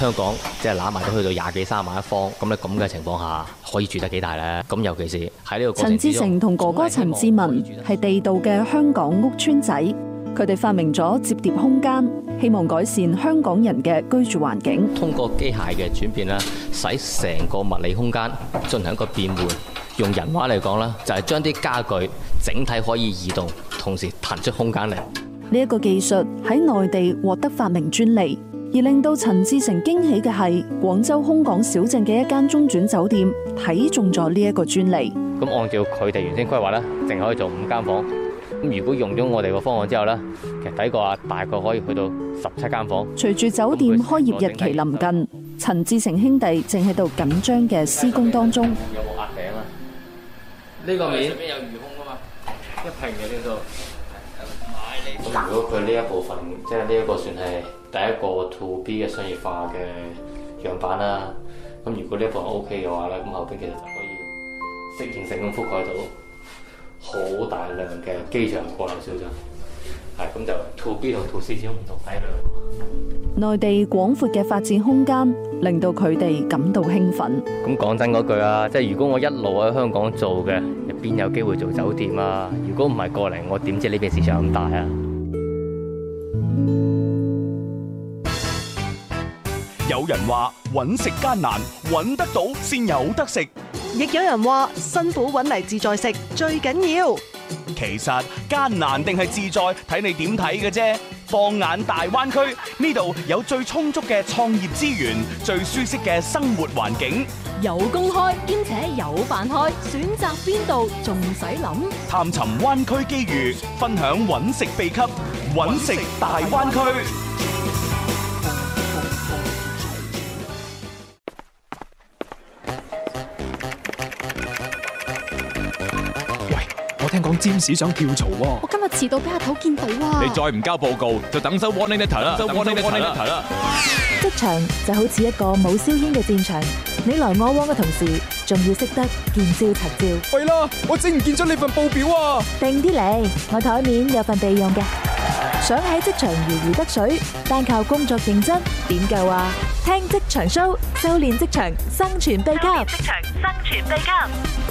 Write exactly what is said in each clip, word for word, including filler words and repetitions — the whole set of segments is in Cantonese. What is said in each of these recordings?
香港即係攬埋都去到廿幾三萬一方，咁咧咁嘅情況下，可以住得幾大咧？咁尤其是喺呢個過程之中， 陳志成同哥哥陳志文係地道嘅香港屋邨仔，佢哋發明咗摺疊空間，希望改善香港人嘅居住環境。 通過機械嘅轉變啦，使成個物理空間進行一個變換。用人話嚟講啦，就係將啲家具整體可以移動，同時騰出空間嚟。 呢一個技術喺內地獲得發明專利，而令到陳志成驚喜嘅係廣州空港小鎮嘅一間中轉酒店睇中咗呢一個專利。 咁按照佢哋原先規劃咧，淨係可以做五間房。咁如果用咗我哋個方案之後咧，其實睇過啊，大概可以去到十七間房。 隨住酒店開業日期臨近，陳志成兄弟正喺度緊張嘅施工當中。 有冇壓頂啊？呢個面上面有魚空啊嘛，一平嘅呢度。咁如果佢呢一部分，即係呢一個算係第一個 to B 嘅商業化嘅樣板啦。咁如果呢一部分 OK 嘅話咧，咁後邊其實就可以適應性咁覆蓋到好大量嘅機場過嚟小鎮。係咁就 to B 同 to C 之間唔同體量。 內地廣闊嘅發展空間令到佢哋感到興奮。 咁講真嗰句啊，即係如果我一路喺香港做嘅，入邊有機會做酒店啊？如果唔係過嚟，我點知呢邊市場咁大啊？ 有人話揾食艱難，揾得到先有得食； 亦有人話辛苦揾嚟自在食最緊要。 其實艱難定係自在，睇你點睇嘅啫。放眼大灣區，呢度有最充足嘅創業資源，最舒適嘅生活環境， 有工開兼且有飯開，選擇邊度仲使諗？ 探尋灣區機遇，分享揾食秘笈，揾食大灣區。 聽講占士想跳槽喎， 我今日遲到俾阿頭見到啊！ 你再唔交報告，就等收 warning letter 啦，收 warning letter 啦。 職場就好似一個冇硝煙嘅戰場，你來我往嘅同時，仲要識得見招拆招。 喂啦，我整唔見咗你份報表啊！ 定啲嚟，我台面有份備用嘅。想喺職場如魚得水，單靠工作認真點夠啊？聽職場 show， 修煉職場生存秘笈。職場生存秘笈。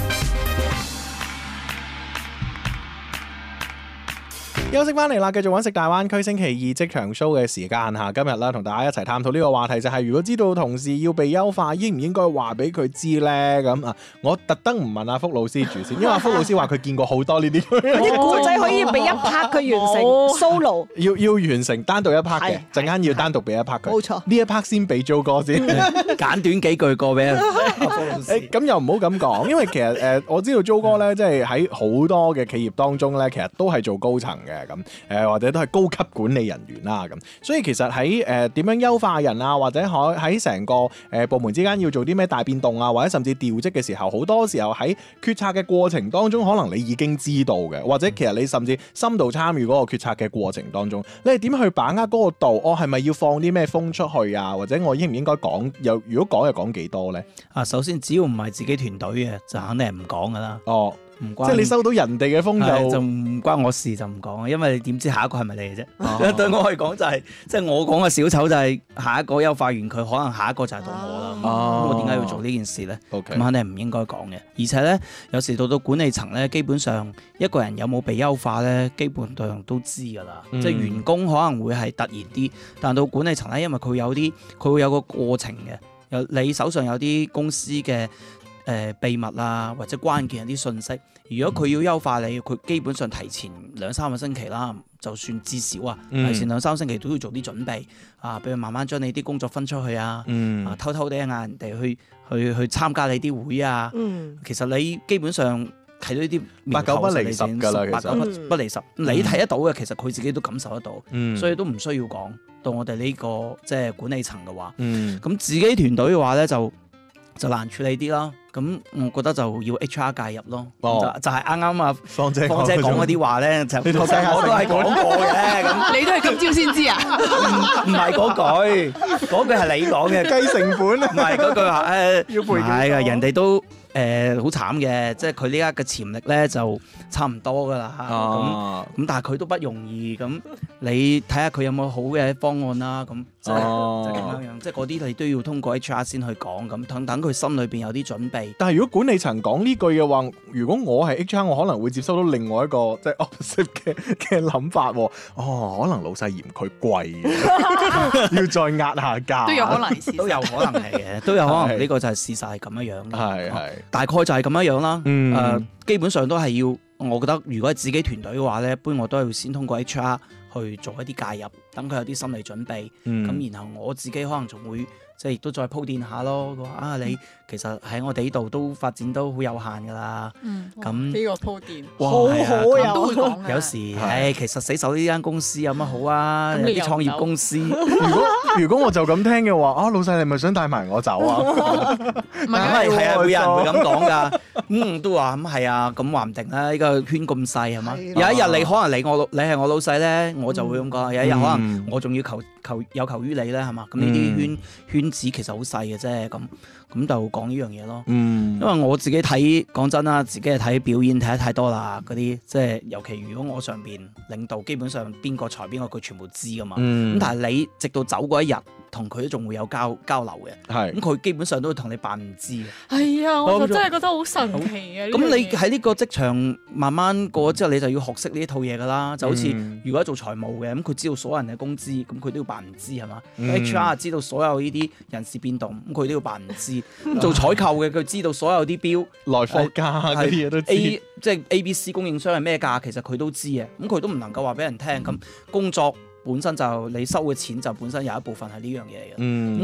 休息翻嚟啦，繼續揾食大灣區星期二職場 show 嘅時間嚇，今日啦同大家一齊探討呢個話題就係、是，如果知道同事要被優化，應唔應該話俾佢知呢？咁啊，我特登唔問阿福老師住先，因為阿福老師話佢見過好多呢啲啲故仔可以俾一 part 佢完成 solo， 要要完成單獨一 part 嘅，陣間要單獨俾一 part 佢。 冇錯， 呢一 part 先俾 Jo 哥先， 簡短幾句過俾阿福老師。 咁又唔好咁講，因為其實誒我知道 Jo 哥咧，即係喺好多嘅企業當中咧，其實都係做高層嘅咁，誒或者都係高級管理人員啦咁，所以其實喺誒點樣優化人啊，或者喺喺成個誒部門之間要做啲咩大變動啊，或者甚至調職嘅時候，好多時候喺決策嘅過程當中，可能你已經知道嘅，或者其實你甚至深度參與嗰個決策嘅過程當中，你係點去把握嗰個度？我係咪要放啲咩風出去啊？或者我應唔應該講？又如果講又講幾多咧？ 啊，首先只要唔係自己團隊嘅，就肯定係唔講噶啦。 哦。 唔關即係你收到人哋嘅風就就唔關我事，就唔講，因為你點知下一個係咪你嘅啫？ 哦、 對我嚟講就係、是，即、就、係、是、我講嘅小丑就係下一個優化完佢，可能下一個就係到我啦。咁、 哦、 我點解要做呢件事咧？咁 Okay. 肯定係唔應該講嘅。而且咧，有時到到管理層咧，基本上一個人有冇被優化咧，基本上都知㗎啦。嗯、即係員工可能會係突然啲，但到管理層咧，因為佢有啲佢會有個過程嘅。有你手上有啲公司嘅。誒、呃、秘密啊，或者關鍵一啲信息，如果佢要優化你，佢基本上提前兩三個星期啦，就算至少啊，嗯、提前兩三個星期都要做啲準備啊，俾佢慢慢將你啲工作分出去啊，嗯、啊偷偷地嗌人哋去去去參加你啲會啊，嗯、其實你基本上睇到呢啲八九不離十㗎啦， 八九不不離十，嗯、你睇得到嘅，其實佢自己都感受得到， 嗯、所以都唔需要講到我哋呢、呢個即係管理層嘅話，咁、 嗯、 自己團隊嘅話咧就就難處理啲啦。咁我覺得就要 H R 介入咯，哦、就就係啱啱啊芳姐芳姐講嗰啲話咧，就我都係講過嘅。咁你都係今朝先知啊？ 唔係嗰句，嗰句係你講嘅， 計成本啊！ 唔係嗰句話誒， 要賠幾多？ 係啊，人哋都誒好慘嘅，即係佢呢家嘅潛力咧就差唔多噶啦。咁咁、 哦、 但係佢都不容易。咁你睇下佢有冇好嘅方案啦。咁即係即係咁樣樣，即係嗰啲你都要通過 H R 先去講，咁等等佢心裏邊有啲準備。 但係如果管理層講呢句嘅話，如果我係 H R， 我可能會接收到另外一個即係 opposite 嘅嘅諗法。哦，可能老細嫌佢貴，要再壓下價， 都有可能， 都有可能係嘅，都有可能呢個就係事實係咁樣樣。 係係， 大概就係咁樣樣啦。誒、 嗯呃，基本上都係要，我覺得如果係自己團隊嘅話咧，一般我都係要先通過 H R 去做一啲介入，等佢有啲心理準備。咁、嗯、然後我自己可能仲會即係亦都再鋪墊下咯。佢話啊，你其實喺我哋呢度都發展都好有限㗎啦。咁呢、 嗯、個鋪墊， 好好有都會講嘅。 有時誒、哎，其實死守呢間公司有乜好啊？有啲創業公司。 如果如果我就咁聽嘅話，啊老細你咪想帶埋我走啊？ 唔係係啊，會有人會咁講㗎。嗯，都話咁係啊，咁話唔定啦。呢個圈咁細係嘛？有一日你可能你我你係我老細咧，我就會咁講。有一日可能我仲要求求有求於你咧，係嘛？咁呢啲圈圈子其實好細嘅啫。咁咁就講呢樣嘢咯。 嗯， 因為我自己睇講真啦，自己係睇表演睇得太多啦。嗰啲即係尤其如果我上邊領導基本上邊個裁邊個佢全部知㗎嘛。咁、嗯、但係你直到走嗰一日，同佢都仲會有交交流嘅。係咁佢基本上都會同你扮唔知嘅。係啊， 我就真係覺得好神奇啊！ 咁你喺呢個職場慢慢過之後，你就要學識呢一套嘢㗎啦。就好似如果做財務嘅，咁佢知道所有人嘅工資，咁佢都要扮唔知係嘛、嗯、？H R 知道所有呢啲人事變動，咁佢都要扮唔知。咁做採購嘅，佢知道所有啲標來貨價嗰啲嘢都知。 A 即係 A、B、C 供應商係咩價，其實佢都知嘅。咁佢都唔能夠話俾人聽。咁工作本身就你收嘅錢就本身有一部分係呢樣嘢嘅。嗯